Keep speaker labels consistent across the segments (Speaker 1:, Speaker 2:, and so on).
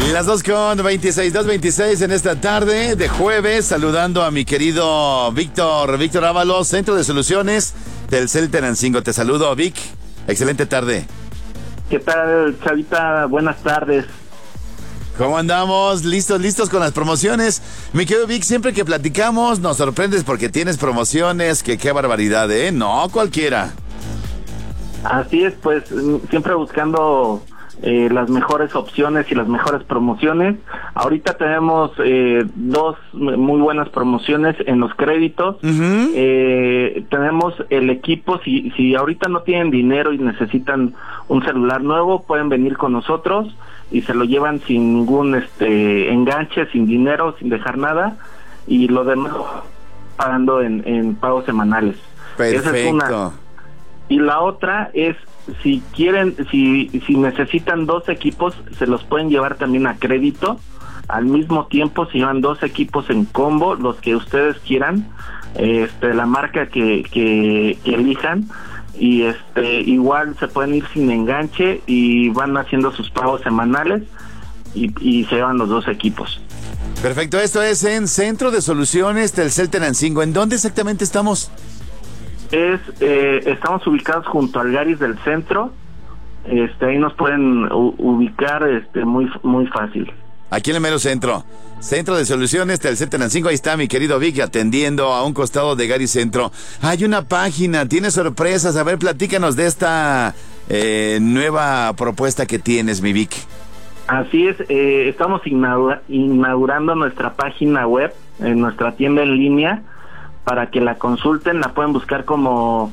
Speaker 1: Las 2:26 en esta tarde de jueves, saludando a mi querido Víctor Ábalos, Centro de Soluciones del Tenancingo. Te saludo, Vic. Excelente tarde.
Speaker 2: ¿Qué tal, Chavita? Buenas tardes.
Speaker 1: ¿Cómo andamos? ¿Listos con las promociones? Mi querido Vic, siempre que platicamos nos sorprendes porque tienes promociones, que qué barbaridad, ¿eh? No cualquiera.
Speaker 2: Así es, pues siempre buscando las mejores opciones y las mejores promociones. Ahorita tenemos dos muy buenas promociones en los créditos.
Speaker 1: Uh-huh.
Speaker 2: Tenemos el equipo, si ahorita no tienen dinero y necesitan un celular nuevo, pueden venir con nosotros y se lo llevan sin ningún enganche, sin dinero, sin dejar nada, y lo demás pagando en pagos semanales.
Speaker 1: Perfecto.
Speaker 2: Esa es una. Y la otra es, si quieren, si necesitan dos equipos, se los pueden llevar también a crédito. Al mismo tiempo se llevan dos equipos en combo, los que ustedes quieran, la marca que elijan, y igual se pueden ir sin enganche y van haciendo sus pagos semanales y se llevan los dos equipos.
Speaker 1: Perfecto, esto es en Centro de Soluciones Telcel Tenancingo. ¿En dónde exactamente estamos?
Speaker 2: Estamos ubicados junto al Garis del Centro. Ahí nos pueden ubicar muy fácil.
Speaker 1: Aquí en el mero centro. Centro de Soluciones Telcel Tenancingo. Ahí está mi querido Vic atendiendo a un costado de Garis Centro. Hay una página, tiene sorpresas. A ver, platícanos de esta nueva propuesta que tienes, mi Vic.
Speaker 2: Así es, estamos inaugurando nuestra página web, nuestra tienda en línea, para que la consulten. La pueden buscar como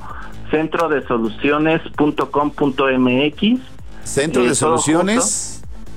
Speaker 2: centrodesoluciones.com.mx.
Speaker 1: ¿Centro de Soluciones?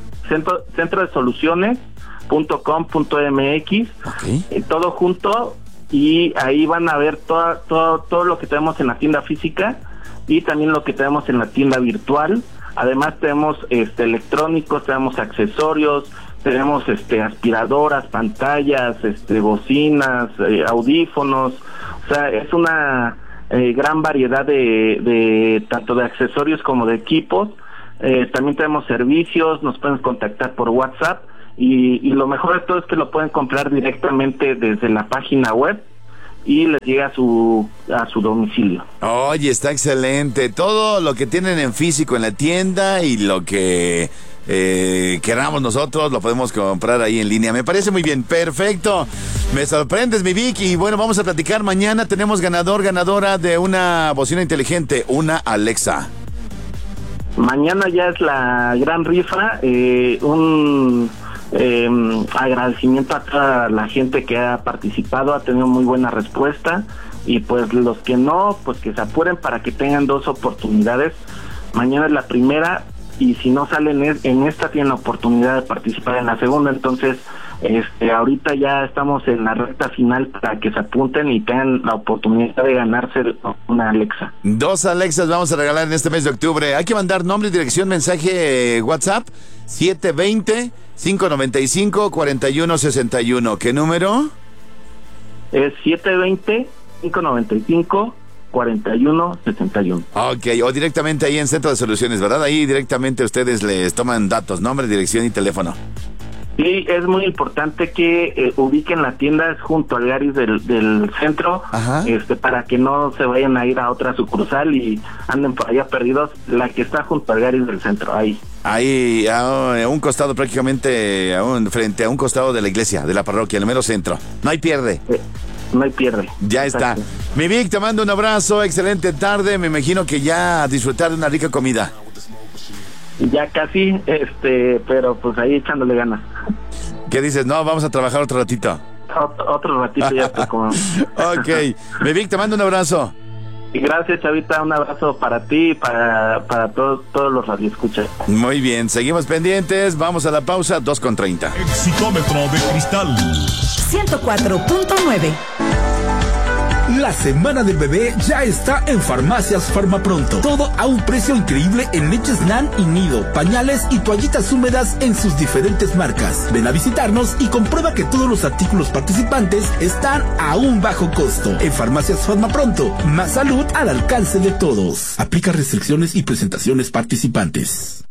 Speaker 2: Centrodesoluciones.com.mx.
Speaker 1: Okay.
Speaker 2: Todo junto, y ahí van a ver todo lo que tenemos en la tienda física y también lo que tenemos en la tienda virtual. Además tenemos electrónicos, tenemos accesorios, tenemos aspiradoras, pantallas, bocinas, audífonos. O sea, es una gran variedad de tanto de accesorios como de equipos. También tenemos servicios, nos pueden contactar por WhatsApp, y lo mejor de todo es que lo pueden comprar directamente desde la página web y les llega a su domicilio.
Speaker 1: Oye, está excelente. Todo lo que tienen en físico en la tienda y lo que queramos nosotros lo podemos comprar ahí en línea. Me parece muy bien, perfecto. Me sorprendes, mi Vic. Y bueno, vamos a platicar. Mañana tenemos ganadora de una bocina inteligente, una Alexa.
Speaker 2: Mañana ya es la gran rifa. Un agradecimiento a toda la gente que ha participado, ha tenido muy buena respuesta, y pues los que no, pues que se apuren para que tengan dos oportunidades. Mañana es la primera, y si no salen en esta, tienen la oportunidad de participar en la segunda. Entonces ahorita ya estamos en la recta final para que se apunten y tengan la oportunidad de ganarse una Alexa.
Speaker 1: Dos Alexas vamos a regalar en este mes de octubre. Hay que mandar nombre, dirección, mensaje, WhatsApp 720-595-4161. ¿Qué número?
Speaker 2: Es 720-595-4161.
Speaker 1: Ok, o directamente ahí en Centro de Soluciones, ¿verdad? Ahí directamente ustedes les toman datos, nombre, dirección y teléfono.
Speaker 2: Sí, es muy importante que ubiquen la tienda junto al Garis del centro.
Speaker 1: Ajá.
Speaker 2: Para que no se vayan a ir a otra sucursal y anden por allá perdidos. La que está junto al Garis del centro, ahí.
Speaker 1: Ahí, a un costado prácticamente, frente a un costado de la iglesia, de la parroquia, el mero centro. No hay pierde.
Speaker 2: No hay pierde.
Speaker 1: Ya está.
Speaker 2: Exacto.
Speaker 1: Mi Vic, te mando un abrazo, excelente tarde. Me imagino que ya a disfrutar de una rica comida.
Speaker 2: Ya casi, pero pues ahí echándole ganas.
Speaker 1: ¿Qué dices? No, vamos a trabajar otro ratito.
Speaker 2: Otro ratito ya está como.
Speaker 1: Ok. Mi Vic, te mando un abrazo.
Speaker 2: Y gracias, Chavita, un abrazo para ti y para todos los radioescuchas.
Speaker 1: Muy bien, seguimos pendientes, vamos a la pausa, 2:30.
Speaker 3: Exitómetro de cristal
Speaker 4: 104.9.
Speaker 5: La semana del bebé ya está en Farmacias Farmapronto. Todo a un precio increíble en leches Nan y Nido, pañales y toallitas húmedas en sus diferentes marcas. Ven a visitarnos y comprueba que todos los artículos participantes están a un bajo costo. En Farmacias Farmapronto, más salud al alcance de todos. Aplica restricciones y presentaciones participantes.